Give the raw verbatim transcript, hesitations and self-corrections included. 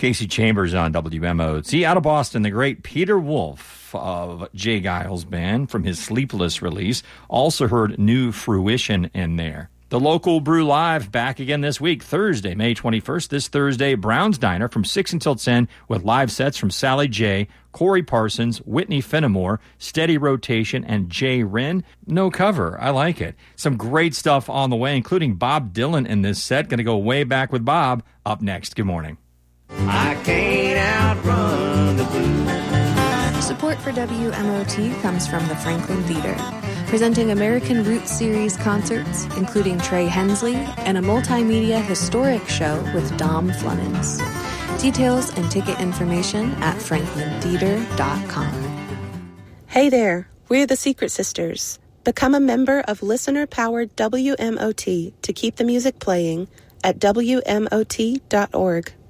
Casey Chambers on W M O T. Out of Boston, the great Peter Wolf of Jay Giles Band from his Sleepless release. Also heard New Fruition in there. The Local Brew Live back again this week, Thursday, May twenty-first. This Thursday, Brown's Diner from six until ten with live sets from Sally J, Corey Parsons, Whitney Fenimore, Steady Rotation, and Jay Wren. No cover. I like it. Some great stuff on the way, including Bob Dylan in this set. Going to go way back with Bob. Up next. Good morning. I can't outrun the blues. Support for W M O T comes from the Franklin Theater, presenting American Roots Series concerts, including Trey Hensley, and a multimedia historic show with Dom Flemons. Details and ticket information at franklin theater dot com. Hey there, we're the Secret Sisters. Become a member of listener-powered W M O T to keep the music playing at W M O T dot org.